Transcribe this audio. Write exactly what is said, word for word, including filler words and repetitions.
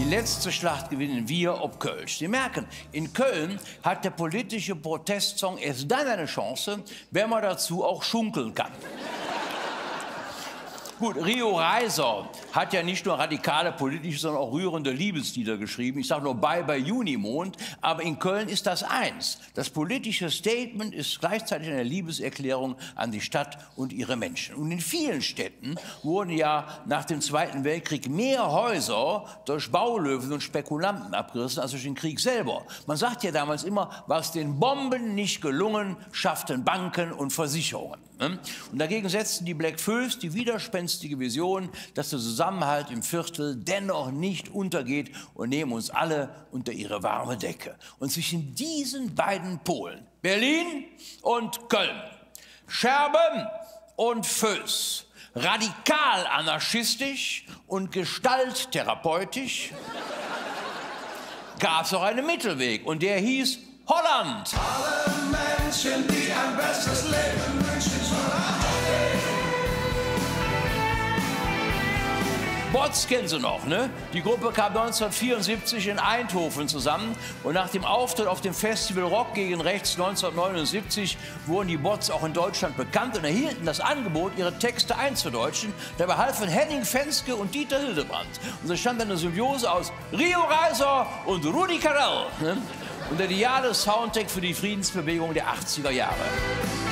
Die letzte Schlacht gewinnen wir ob Kölsch. Sie merken, in Köln hat der politische Protestsong erst dann eine Chance, wenn man dazu auch schunkeln kann. Gut, Rio Reiser hat ja nicht nur radikale politische, sondern auch rührende Liebeslieder geschrieben. Ich sage nur Bye Bye Junimond, aber in Köln ist das eins. Das politische Statement ist gleichzeitig eine Liebeserklärung an die Stadt und ihre Menschen. Und in vielen Städten wurden ja nach dem Zweiten Weltkrieg mehr Häuser durch Baulöwen und Spekulanten abgerissen als durch den Krieg selber. Man sagt ja damals immer, was den Bomben nicht gelungen, schafften Banken und Versicherungen. Und dagegen setzten die Black Föhs die widerspenstige Vision, dass der Zusammenhalt im Viertel dennoch nicht untergeht, und nehmen uns alle unter ihre warme Decke. Und zwischen diesen beiden Polen, Berlin und Köln, Scherben und Föhs, radikal anarchistisch und gestalttherapeutisch, gab es auch einen Mittelweg, und der hieß Holland. Alle Menschen, die ein besseres Leben wünschen, Bots kennen Sie noch, ne? Die Gruppe kam neunzehnhundertvierundsiebzig in Eindhoven zusammen, und nach dem Auftritt auf dem Festival Rock gegen Rechts neunzehnhundertneunundsiebzig wurden die Bots auch in Deutschland bekannt und erhielten das Angebot, ihre Texte einzudeutschen. Dabei halfen Henning Fenske und Dieter Hildebrandt. Und so stand eine Symbiose aus Rio Reiser und Rudi Carrell, ne? Und der ideale Soundtrack für die Friedensbewegung der achtziger Jahre.